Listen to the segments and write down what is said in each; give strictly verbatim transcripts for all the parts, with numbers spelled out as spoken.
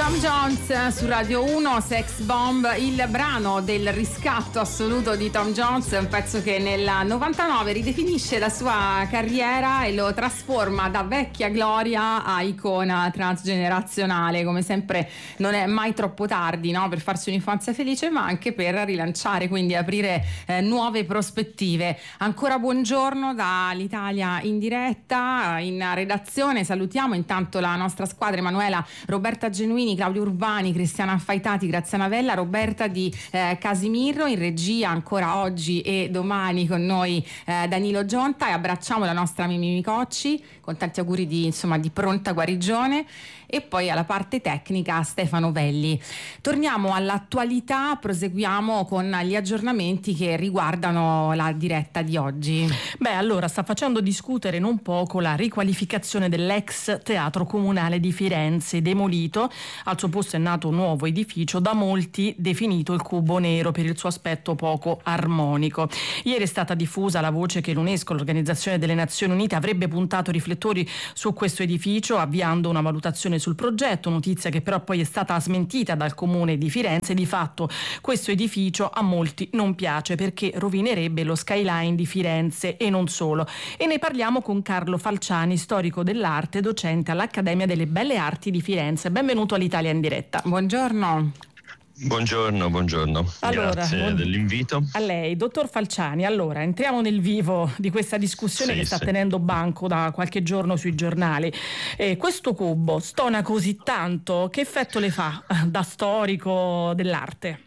Tom Jones su Radio uno, Sex Bomb, il brano del riscatto assoluto di Tom Jones, un pezzo che nel novantanove ridefinisce la sua carriera e lo trasforma da vecchia gloria a icona transgenerazionale. Come sempre non è mai troppo tardi, no? Per farsi un'infanzia felice, ma anche per rilanciare, quindi aprire eh, nuove prospettive. Ancora buongiorno dall'Italia in diretta, in redazione salutiamo intanto la nostra squadra: Emanuela, Roberta Genuini, Claudio Urbani, Cristiana Affaitati, Graziana Vella, Roberta di eh, Casimiro. In regia ancora oggi e domani con noi eh, Danilo Gionta, e abbracciamo la nostra Mimì Micocci con tanti auguri di, insomma, di pronta guarigione. E poi alla parte tecnica Stefano Velli. Torniamo all'attualità, proseguiamo con gli aggiornamenti che riguardano la diretta di oggi. Beh, allora sta facendo discutere non poco la riqualificazione dell'ex Teatro Comunale di Firenze, demolito. Al suo posto è nato un nuovo edificio, da molti definito il Cubo Nero per il suo aspetto poco armonico. Ieri è stata diffusa la voce che l'UNESCO, l'Organizzazione delle Nazioni Unite, avrebbe puntato riflettori su questo edificio avviando una valutazione sul progetto, notizia che però poi è stata smentita dal Comune di Firenze. Di fatto questo edificio a molti non piace perché rovinerebbe lo skyline di Firenze e non solo. E ne parliamo con Carlo Falciani, storico dell'arte, docente all'Accademia delle Belle Arti di Firenze. Benvenuto all'Italia in diretta. Buongiorno. Buongiorno, buongiorno. Allora, grazie buon... dell'invito. A lei, dottor Falciani. Allora, entriamo nel vivo di questa discussione sì, che sta sì. tenendo banco da qualche giorno sui giornali. Eh, questo cubo stona così tanto, che effetto le fa da storico dell'arte?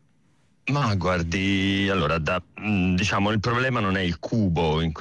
Ma guardi, allora, da, diciamo, il problema non è il cubo in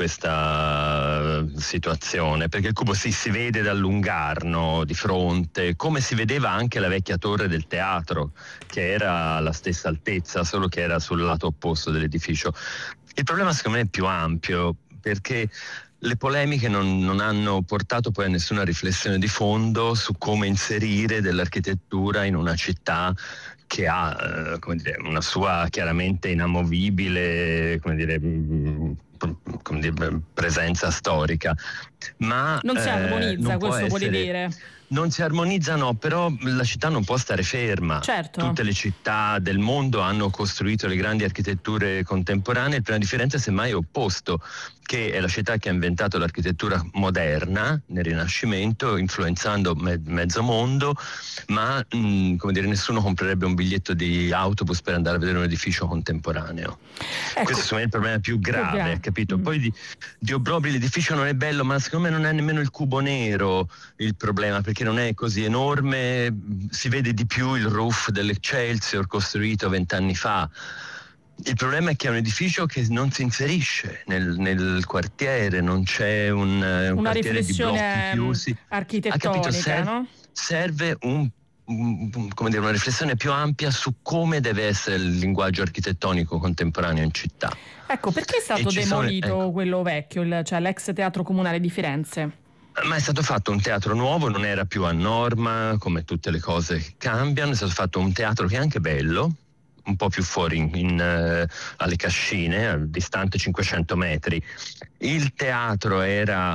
questa situazione, perché il cubo sì, si vede dal Lungarno di fronte, come si vedeva anche la vecchia torre del teatro, che era alla stessa altezza, solo che era sul lato opposto dell'edificio. Il problema secondo me è più ampio, perché le polemiche non, non hanno portato poi a nessuna riflessione di fondo su come inserire dell'architettura in una città che ha, eh, come dire, una sua chiaramente inamovibile, come dire, mh, come dire, presenza storica. Ma non si armonizza, eh, questo vuol dire. Non si armonizza, no, però la città non può stare ferma. Certo. Tutte le città del mondo hanno costruito le grandi architetture contemporanee. Il problema di Firenze semmai è opposto, che è la città che ha inventato l'architettura moderna nel Rinascimento, influenzando me- mezzo mondo, ma mh, come dire, nessuno comprerebbe un biglietto di autobus per andare a vedere un edificio contemporaneo. Ecco. Questo secondo me è il problema più grave, più gra- capito? Mm. Poi di, di obbrobri l'edificio non è bello, ma secondo me non è nemmeno il Cubo Nero il problema, perché non è così enorme, si vede di più il roof dell'Excelsior costruito vent'anni fa. Il problema è che è un edificio che non si inserisce nel, nel quartiere, non c'è un, un una quartiere di blocchi chiusi. Architettonica, ah, serve, no? serve un, un, come dire, una riflessione più ampia su come deve essere il linguaggio architettonico contemporaneo in città. Ecco, perché è stato demolito sono, ecco. quello vecchio, il, cioè l'ex Teatro Comunale di Firenze? Ma è stato fatto un teatro nuovo, non era più a norma, come tutte le cose che cambiano. È stato fatto un teatro che è anche bello, un po' più fuori in, in, uh, alle Cascine, distante cinquecento metri. Il teatro era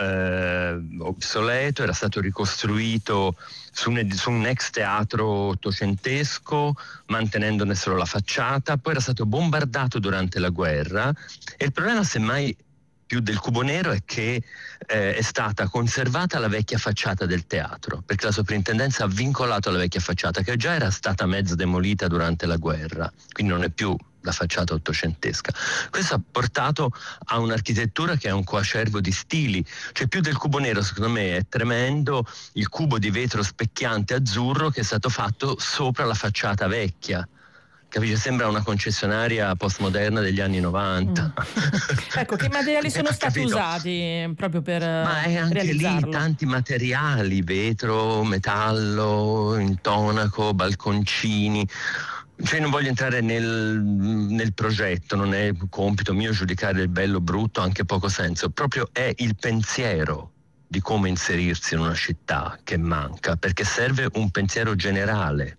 uh, obsoleto, era stato ricostruito su un, su un ex teatro ottocentesco, mantenendone solo la facciata. Poi era stato bombardato durante la guerra, e il problema semmai più del Cubo Nero è che eh, è stata conservata la vecchia facciata del teatro, perché la soprintendenza ha vincolato la vecchia facciata, che già era stata mezzo demolita durante la guerra, quindi non è più la facciata ottocentesca. Questo ha portato a un'architettura che è un coacervo di stili, cioè più del Cubo Nero secondo me è tremendo il cubo di vetro specchiante azzurro che è stato fatto sopra la facciata vecchia. Capisci? Sembra una concessionaria postmoderna degli anni novanta. Mm. Ecco, che materiali sono stati capito? usati proprio per Ma è anche lì tanti materiali, vetro, metallo, intonaco, balconcini. Cioè non voglio entrare nel, nel progetto, non è compito mio giudicare il bello o brutto, anche poco senso. Proprio è il pensiero di come inserirsi in una città che manca, perché serve un pensiero generale,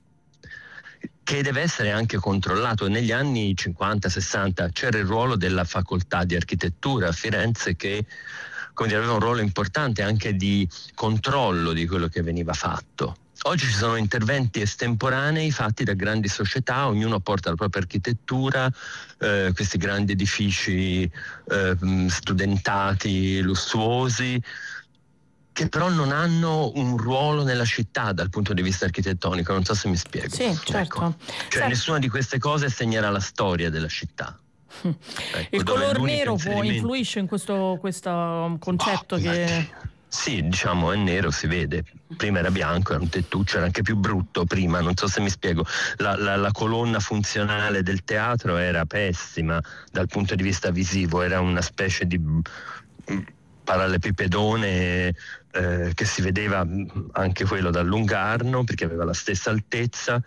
che deve essere anche controllato. Negli anni cinquanta sessanta c'era il ruolo della facoltà di architettura a Firenze che, come dire, aveva un ruolo importante anche di controllo di quello che veniva fatto. Oggi ci sono interventi estemporanei fatti da grandi società, ognuno porta la propria architettura, eh, questi grandi edifici eh, studentati, lussuosi, che però non hanno un ruolo nella città dal punto di vista architettonico. Non so se mi spiego. Sì, certo. Ecco. Cioè certo. Nessuna di queste cose segnerà la storia della città. Ecco, il color nero inserimento... può influisce in questo, questo concetto oh, che... Sì, diciamo è nero, si vede. Prima era bianco, era un tettuccio, era anche più brutto prima, non so se mi spiego. La, la, la colonna funzionale del teatro era pessima dal punto di vista visivo, era una specie di parallelepipedone eh, che si vedeva anche quello dal Lungarno perché aveva la stessa altezza.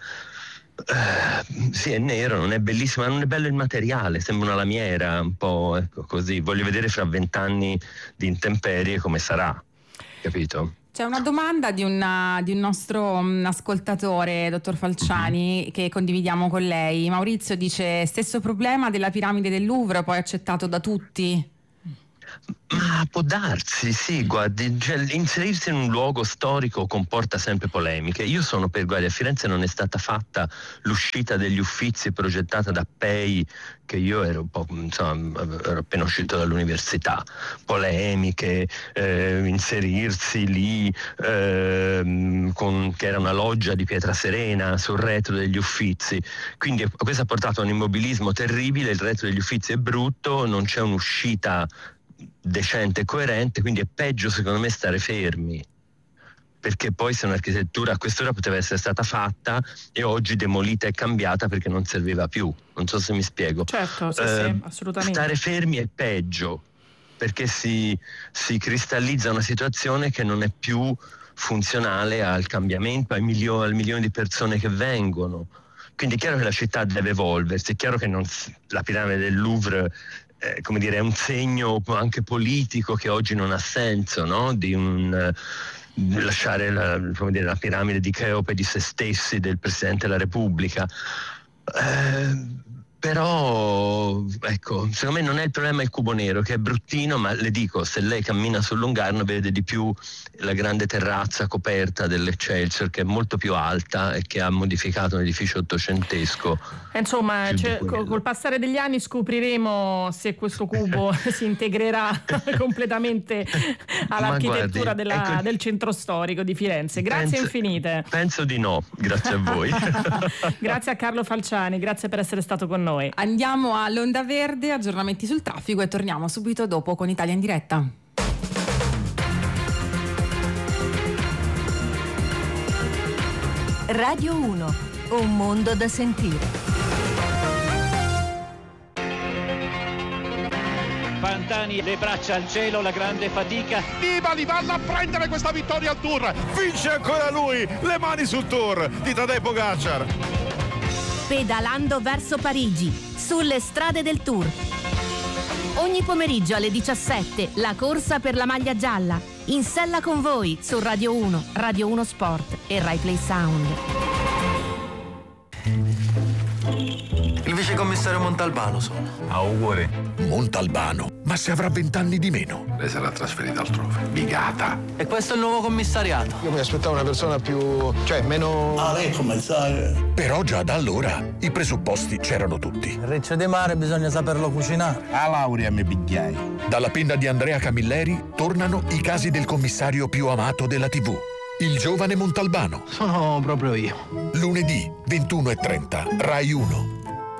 Uh, sì, è nero, non è bellissimo, ma non è bello il materiale, sembra una lamiera un po', ecco, così. Voglio vedere fra vent'anni di intemperie come sarà, capito? C'è una domanda di, una, di un nostro um, ascoltatore, dottor Falciani, mm-hmm. che condividiamo con lei. Maurizio dice: stesso problema della piramide del Louvre, poi accettato da tutti? Ma può darsi, sì, guardi, cioè, inserirsi in un luogo storico comporta sempre polemiche. Io sono per, guardi, a Firenze non è stata fatta l'uscita degli Uffizi progettata da Pei, che io ero un po', insomma, ero appena uscito dall'università, polemiche, eh, inserirsi lì, eh, con, che era una loggia di pietra serena sul retro degli Uffizi, quindi questo ha portato a un immobilismo terribile, il retro degli Uffizi è brutto, non c'è un'uscita decente e coerente, quindi è peggio secondo me stare fermi, perché poi se un'architettura a quest'ora poteva essere stata fatta e oggi demolita e cambiata perché non serviva più, non so se mi spiego. Certo, sì, eh, sì, assolutamente. Stare fermi è peggio perché si, si cristallizza una situazione che non è più funzionale al cambiamento, ai milio- al milione di persone che vengono. Quindi è chiaro che la città deve evolversi, è chiaro che non, la piramide del Louvre Eh, come dire, è un segno anche politico che oggi non ha senso, no? Di un eh, lasciare la, come dire, la piramide di Cheope di se stessi del Presidente della Repubblica. Eh, però ecco, secondo me non è il problema il cubo nero, che è bruttino, ma le dico, se lei cammina sul Lungarno vede di più la grande terrazza coperta dell'Excelsior, che è molto più alta e che ha modificato un edificio ottocentesco. Insomma, cioè, col passare degli anni scopriremo se questo cubo si integrerà completamente all'architettura guardi, della, ecco, del centro storico di Firenze. Grazie penso, infinite. Penso di no, grazie a voi. Grazie a Carlo Falciani, grazie per essere stato con noi. Andiamo all'Onda Verde, aggiornamenti sul traffico e torniamo subito dopo con Italia in diretta. Radio uno, un mondo da sentire. Pantani, le braccia al cielo, la grande fatica. Nibali vanno a prendere questa vittoria al Tour. Vince ancora lui, le mani sul Tour di Tadej Pogacar. Pedalando verso Parigi, sulle strade del Tour. Ogni pomeriggio alle diciassette, la corsa per la maglia gialla. In sella con voi su Radio uno, Radio uno Sport e Rai Play Sound. Il vicecommissario Montalbano sono. Auguri. Montalbano? Ma se avrà vent'anni di meno. Lei sarà trasferita altrove. Bigata. E questo è il nuovo commissariato. Io mi aspettavo una persona più... cioè meno... Ah, lei commissario. Però già da allora i presupposti c'erano tutti. Il riccio di mare bisogna saperlo cucinare. A laurea mi pigliai. Dalla penna di Andrea Camilleri tornano i casi del commissario più amato della tivù. Il giovane Montalbano. Sono proprio io. Lunedì ventuno e trenta, Rai uno.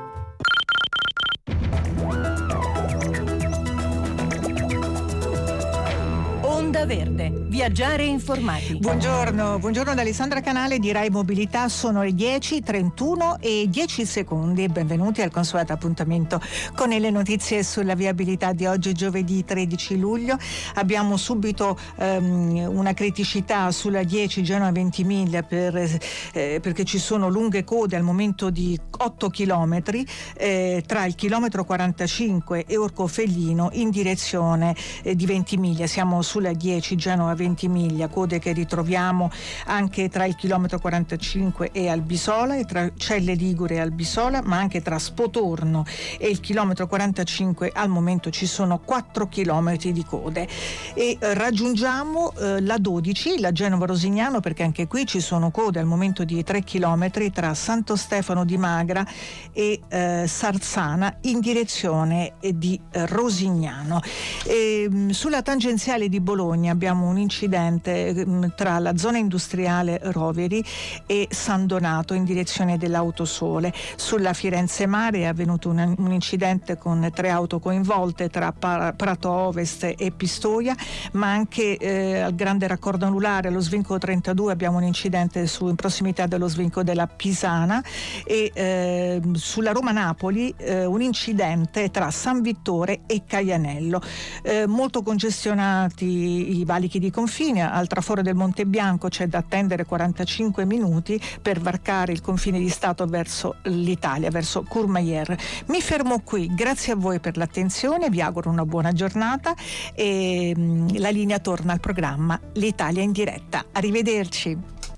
Onda Verde, viaggiare informati. Buongiorno, buongiorno da Alessandra Canale di Rai Mobilità, sono le dieci e trentuno e dieci secondi. Benvenuti al consueto appuntamento con le notizie sulla viabilità di oggi, giovedì tredici luglio. Abbiamo subito um, una criticità sulla dieci Genova-Ventimiglia per, eh, perché ci sono lunghe code al momento di otto chilometri eh, tra il chilometro quarantacinque e Orcofellino in direzione eh, di Ventimiglia. Siamo sulla dieci Genova-Ventimiglia Ventimiglia, code che ritroviamo anche tra il chilometro quarantacinque e Albisola e tra Celle Ligure e Albisola, ma anche tra Spotorno e il chilometro quarantacinque al momento ci sono quattro chilometri di code. E eh, raggiungiamo eh, la dodici, la Genova-Rosignano, perché anche qui ci sono code al momento di tre chilometri tra Santo Stefano di Magra e eh, Sarzana in direzione di eh, Rosignano. E, mh, sulla tangenziale di Bologna abbiamo un incidente mh, tra la zona industriale Roveri e San Donato in direzione dell'Autosole. Sulla Firenze Mare è avvenuto un, un incidente con tre auto coinvolte tra Par- Prato Ovest e Pistoia, ma anche eh, al grande raccordo anulare allo svinco trentadue abbiamo un incidente su, in prossimità dello svinco della Pisana, e eh, sulla Roma-Napoli eh, un incidente tra San Vittore e Caianello. Eh, molto congestionati i valichi di confine. Al traforo del Monte Bianco c'è da attendere quarantacinque minuti per varcare il confine di Stato verso l'Italia, verso Courmayeur. Mi fermo qui, grazie a voi per l'attenzione, vi auguro una buona giornata e mh, la linea torna al programma L'Italia in diretta. Arrivederci.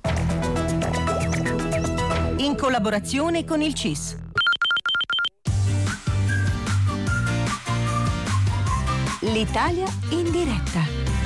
In collaborazione con il C I S. L'Italia in diretta.